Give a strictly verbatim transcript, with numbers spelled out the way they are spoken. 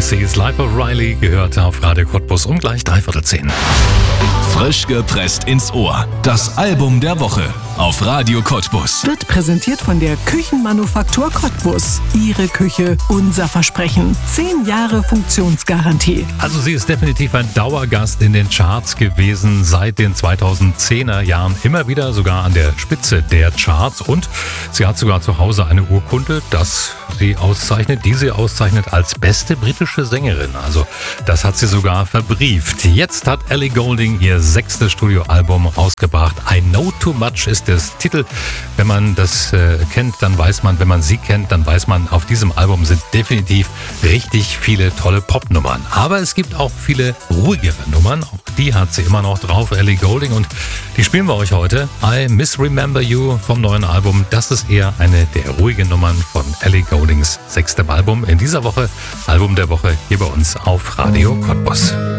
Sie ist Live O'Reilly, gehört auf Radio Cottbus um gleich dreiviertel zehn. Frisch gepresst ins Ohr. Das Album der Woche auf Radio Cottbus. Wird präsentiert von der Küchenmanufaktur Cottbus. Ihre Küche, unser Versprechen. Zehn Jahre Funktionsgarantie. Also sie ist definitiv ein Dauergast in den Charts gewesen, seit den zweitausendzehner Jahren immer wieder sogar an der Spitze der Charts. Und sie hat sogar zu Hause eine Urkunde, dass sie auszeichnet, die sie auszeichnet als beste britische Sängerin. Also das hat sie sogar verbrieft. Jetzt hat Ellie Goulding ihr sechstes Studioalbum rausgebracht. I Know Too Much ist der Titel. Wenn man das äh, kennt, dann weiß man, wenn man sie kennt, dann weiß man, auf diesem Album sind definitiv richtig viele tolle Popnummern. Aber es gibt auch viele ruhigere Nummern. Auch die hat sie immer noch drauf, Ellie Goulding. Und die spielen wir euch heute. I Misremember You vom neuen Album. Das ist eher eine der ruhigen Nummern von Ellie Gouldings sechstem Album. In dieser Woche, Album der Woche, hier bei uns auf Radio Cottbus.